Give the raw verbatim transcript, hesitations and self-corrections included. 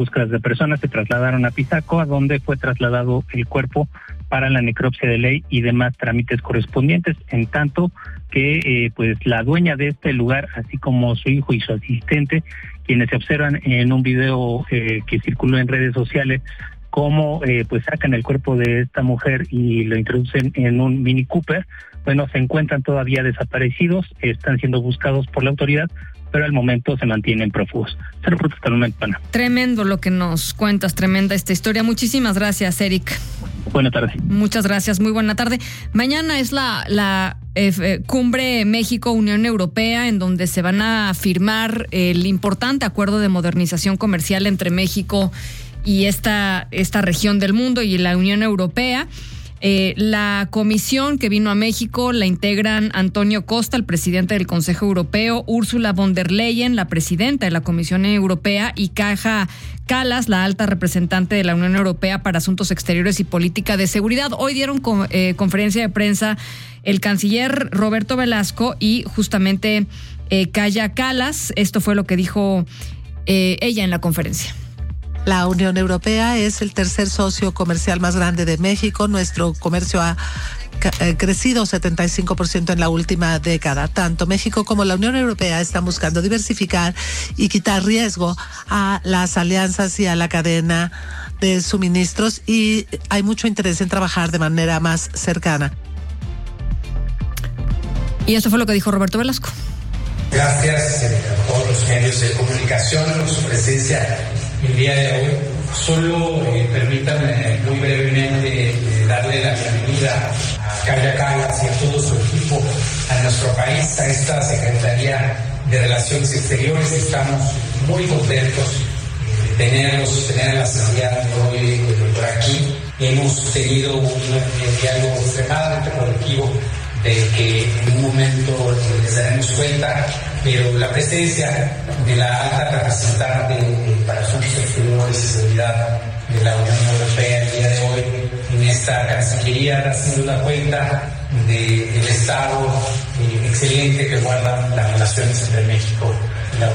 búsquedas de personas se trasladaron a Pisaco, a donde fue trasladado el cuerpo para la necropsia de ley y demás trámites correspondientes, en tanto que eh, pues la dueña de este lugar, así como su hijo y su asistente, quienes se observan en un video eh, que circuló en redes sociales, cómo eh, pues sacan el cuerpo de esta mujer y lo introducen en un Mini Cooper, bueno, se encuentran todavía desaparecidos, están siendo buscados por la autoridad, pero al momento se mantienen prófugos. Se reporta hasta el momento, Ana. Tremendo lo que nos cuentas, tremenda esta historia. Muchísimas gracias, Eric. Buenas tardes. Muchas gracias, muy buena tarde. Mañana es la, la eh, cumbre México-Unión Europea, en donde se van a firmar el importante acuerdo de modernización comercial entre México y esta, esta región del mundo y la Unión Europea. Eh, la comisión que vino a México la integran Antonio Costa, el presidente del Consejo Europeo, Ursula von der Leyen, la presidenta de la Comisión Europea, y Kaja Kallas, la alta representante de la Unión Europea para Asuntos Exteriores y Política de Seguridad. Hoy dieron con, eh, conferencia de prensa el canciller Roberto Velasco y justamente eh, Kaja Kallas. Esto fue lo que dijo eh, ella en la conferencia. La Unión Europea es el tercer socio comercial más grande de México. Nuestro comercio ha crecido setenta y cinco por ciento en la última década. Tanto México como la Unión Europea están buscando diversificar y quitar riesgo a las alianzas y a la cadena de suministros, y hay mucho interés en trabajar de manera más cercana. Y esto fue lo que dijo Roberto Velasco. Gracias a todos los medios de comunicación por su presencia el día de hoy. Solo eh, permítanme muy brevemente eh, darle la bienvenida a Kaja Kallas y a todo su equipo a nuestro país, a esta Secretaría de Relaciones Exteriores. Estamos muy contentos eh, de tenerlos, tener la seguridad de hoy eh, por aquí. Hemos tenido un eh, diálogo extremadamente colectivo de que en un momento eh, les daremos cuenta, pero la presencia de la alta representante eh, para Asuntos Exteriores y Seguridad de la Unión Europea el día de hoy en esta Cancillería da sin duda cuenta del de estado eh, excelente que guardan las relaciones entre México